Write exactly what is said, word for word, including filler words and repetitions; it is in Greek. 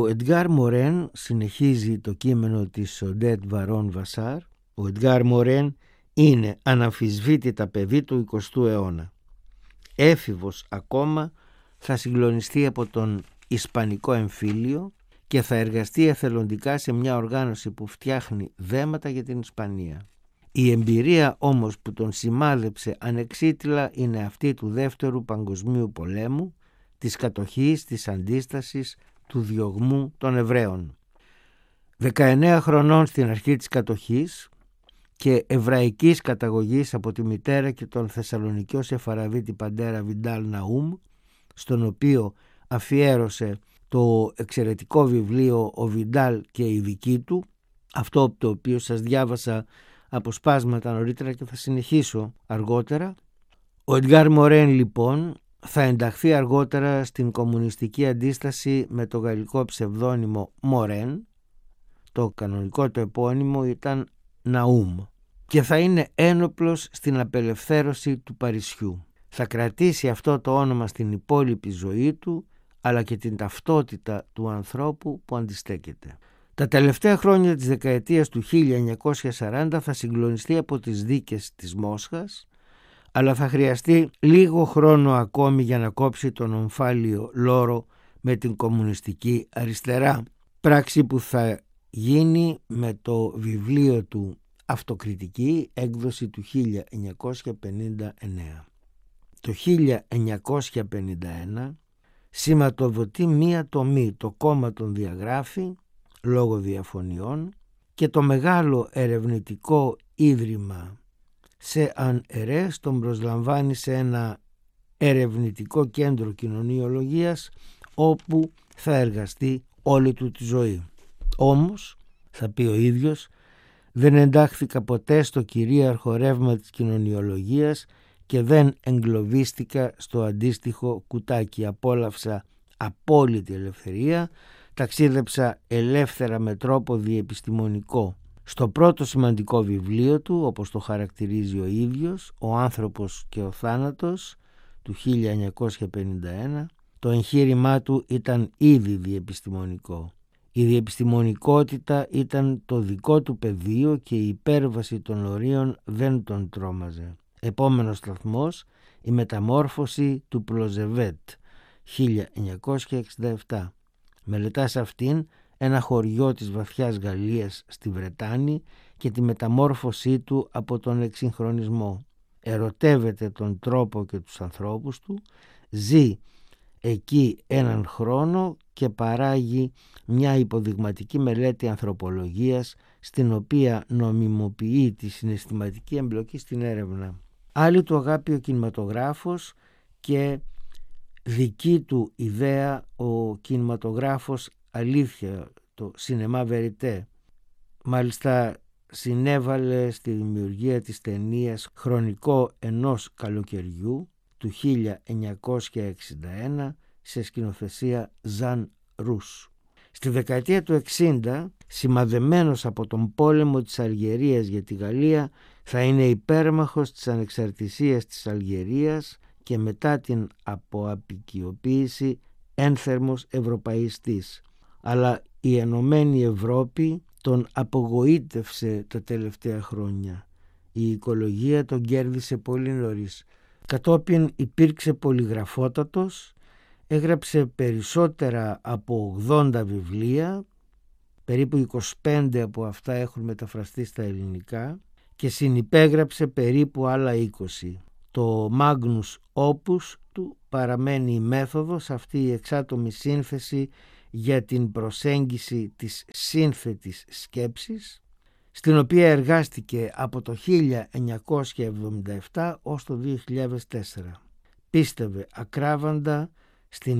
Ο Εντγκάρ Μορέν συνεχίζει το κείμενο της Οντέτ Βαρόν Βασάρ. Ο Εντγκάρ Μορέν είναι αναμφισβήτητα παιδί του εικοστού αιώνα. Έφηβος ακόμα, θα συγκλονιστεί από τον Ισπανικό εμφύλιο και θα εργαστεί εθελοντικά σε μια οργάνωση που φτιάχνει δέματα για την Ισπανία. Η εμπειρία όμως που τον σημάδεψε ανεξίτηλα είναι αυτή του Δεύτερου Παγκοσμίου Πολέμου, της κατοχής, της αντίστασης, του διωγμού των Εβραίων. δεκαεννέα χρονών στην αρχή της κατοχής και εβραϊκής καταγωγής από τη μητέρα και τον Θεσσαλονικιό Σεφαραβίτη πατέρα Βιντάλ Ναούμ, στον οποίο αφιέρωσε το εξαιρετικό βιβλίο «Ο Βιντάλ και η δική του», αυτό από το οποίο σας διάβασα αποσπάσματα νωρίτερα και θα συνεχίσω αργότερα. Ο Εντγκάρ Μορέν λοιπόν θα ενταχθεί αργότερα στην κομμουνιστική αντίσταση με το γαλλικό ψευδόνυμο Μορέν, το κανονικό του επώνυμο ήταν Ναούμ, και θα είναι ένοπλος στην απελευθέρωση του Παρισιού. Θα κρατήσει αυτό το όνομα στην υπόλοιπη ζωή του, αλλά και την ταυτότητα του ανθρώπου που αντιστέκεται. Τα τελευταία χρόνια της δεκαετίας του χίλια εννιακόσια σαράντα θα συγκλονιστεί από τις δίκες της Μόσχας, αλλά θα χρειαστεί λίγο χρόνο ακόμη για να κόψει τον ομφάλιο λόρο με την κομμουνιστική αριστερά, πράξη που θα γίνει με το βιβλίο του «Αυτοκριτική», έκδοση του χίλια εννιακόσια πενήντα εννέα. Το χίλια εννιακόσια πενήντα ένα σηματοδοτεί μία τομή, το κόμμα των διαγράφει λόγω διαφωνιών, και το μεγάλο ερευνητικό ίδρυμα σε αν ερές τον προσλαμβάνει σε ένα ερευνητικό κέντρο κοινωνιολογίας όπου θα εργαστεί όλη του τη ζωή. Όμως, θα πει ο ίδιος, δεν εντάχθηκα ποτέ στο κυρίαρχο ρεύμα της κοινωνιολογίας και δεν εγκλωβίστηκα στο αντίστοιχο κουτάκι. Απόλαυσα απόλυτη ελευθερία, ταξίδεψα ελεύθερα με τρόπο διεπιστημονικό. Στο πρώτο σημαντικό βιβλίο του, όπως το χαρακτηρίζει ο ίδιος, «Ο άνθρωπος και ο θάνατος» του χίλια εννιακόσια πενήντα ένα, το εγχείρημά του ήταν ήδη διεπιστημονικό. Η διεπιστημονικότητα ήταν το δικό του πεδίο και η υπέρβαση των ορίων δεν τον τρόμαζε. Επόμενος σταθμός, η μεταμόρφωση του Πλοζεβέτ, χίλια εννιακόσια εξήντα επτά. Μελετά σε αυτήν ένα χωριό της βαθιάς Γαλλίας στη Βρετάνη και τη μεταμόρφωσή του από τον εξυγχρονισμό. Ερωτεύεται τον τρόπο και τους ανθρώπους του, ζει εκεί έναν χρόνο και παράγει μια υποδειγματική μελέτη ανθρωπολογίας στην οποία νομιμοποιεί τη συναισθηματική εμπλοκή στην έρευνα. Άλλη του αγάπη ο κινηματογράφος και δική του ιδέα ο κινηματογράφος αλήθεια, το σινεμά βεριτέ. Μάλιστα συνέβαλε στη δημιουργία της ταινίας «Χρονικό ενός καλοκαιριού» του χίλια εννιακόσια εξήντα ένα σε σκηνοθεσία Ζαν Ρους. Στη δεκαετία του εξήντα, σημαδεμένος από τον πόλεμο της Αλγερίας για τη Γαλλία, θα είναι υπέρμαχος της ανεξαρτησίας της Αλγερίας και μετά την αποαπικιοποίηση ένθερμος ευρωπαϊστής. Αλλά η Ενωμένη Ευρώπη τον απογοήτευσε τα τελευταία χρόνια. Η οικολογία τον κέρδισε πολύ νωρίς. Κατόπιν υπήρξε πολυγραφότατος, έγραψε περισσότερα από ογδόντα βιβλία, περίπου είκοσι πέντε από αυτά έχουν μεταφραστεί στα ελληνικά, και συνυπέγραψε περίπου άλλα είκοσι. Το Magnus Opus του παραμένει η μέθοδος, αυτή η εξάτομη σύνθεση για την προσέγγιση της σύνθετης σκέψης, στην οποία εργάστηκε από το χίλια εννιακόσια εβδομήντα επτά ως το δύο χιλιάδες τέσσερα. Πίστευε ακράδαντα στην